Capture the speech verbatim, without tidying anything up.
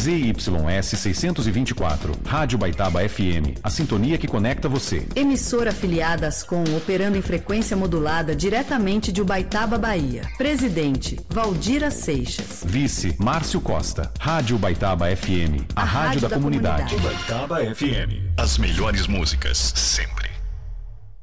Z Y S seiscentos e vinte e quatro, Rádio Baitaba F M, a sintonia que conecta você. Emissora afiliada Ascom, operando em frequência modulada diretamente de Ubaitaba, Bahia. Presidente, Valdira Seixas. Vice, Márcio Costa. Rádio Baitaba F M, a, a rádio, rádio da, da comunidade. comunidade. Baitaba F M, as melhores músicas, sempre.